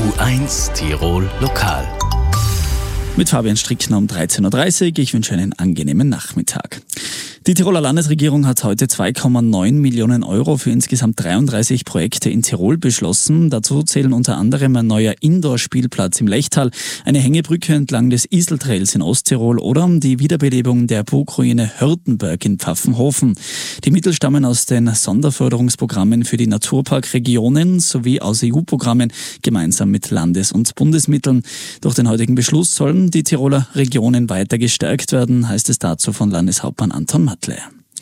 U1 Tirol Lokal. Mit Fabian Strickner um 13.30 Uhr. Ich wünsche einen angenehmen Nachmittag. Die Tiroler Landesregierung hat heute 2,9 Millionen Euro für insgesamt 33 Projekte in Tirol beschlossen. Dazu zählen unter anderem ein neuer Indoor-Spielplatz im Lechtal, eine Hängebrücke entlang des Iseltrails in Osttirol oder die Wiederbelebung der Burgruine Hörtenberg in Pfaffenhofen. Die Mittel stammen aus den Sonderförderungsprogrammen für die Naturparkregionen sowie aus EU-Programmen gemeinsam mit Landes- und Bundesmitteln. Durch den heutigen Beschluss sollen die Tiroler Regionen weiter gestärkt werden, heißt es dazu von Landeshauptmann Anton Matle.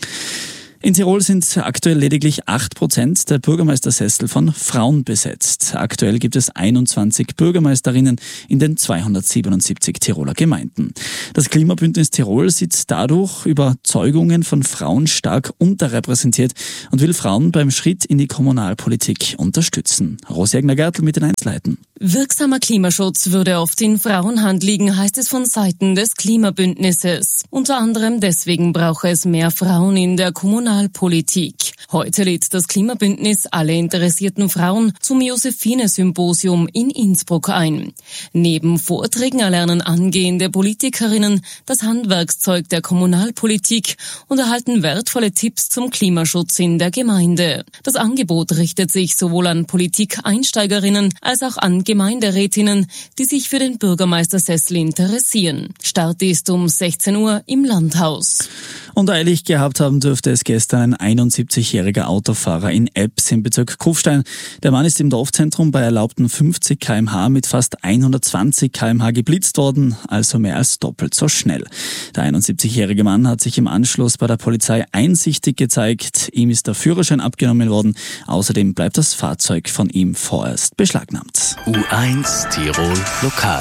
In Tirol sind aktuell lediglich 8% der Bürgermeistersessel von Frauen besetzt. Aktuell gibt es 21 Bürgermeisterinnen in den 277 Tiroler Gemeinden. Das Klimabündnis Tirol sieht dadurch Überzeugungen von Frauen stark unterrepräsentiert und will Frauen beim Schritt in die Kommunalpolitik unterstützen. Rosi Egner-Gertl mit den Einzelheiten. Wirksamer Klimaschutz würde oft in Frauenhand liegen, heißt es von Seiten des Klimabündnisses. Unter anderem deswegen brauche es mehr Frauen in der Kommunalpolitik. Heute lädt das Klimabündnis alle interessierten Frauen zum Josephine-Symposium in Innsbruck ein. Neben Vorträgen erlernen angehende Politikerinnen das Handwerkszeug der Kommunalpolitik und erhalten wertvolle Tipps zum Klimaschutz in der Gemeinde. Das Angebot richtet sich sowohl an Politikeinsteigerinnen als auch an Gemeinderätinnen, die sich für den Bürgermeistersessel interessieren. Start ist um 16 Uhr im Landhaus. Und eilig gehabt haben dürfte es gestern ein 71-jähriger Autofahrer in Ebbs im Bezirk Kufstein. Der Mann ist im Dorfzentrum bei erlaubten 50 km/h mit fast 120 km/h geblitzt worden, also mehr als doppelt so schnell. Der 71-jährige Mann hat sich im Anschluss bei der Polizei einsichtig gezeigt. Ihm ist der Führerschein abgenommen worden. Außerdem bleibt das Fahrzeug von ihm vorerst beschlagnahmt. U1 Tirol Lokal.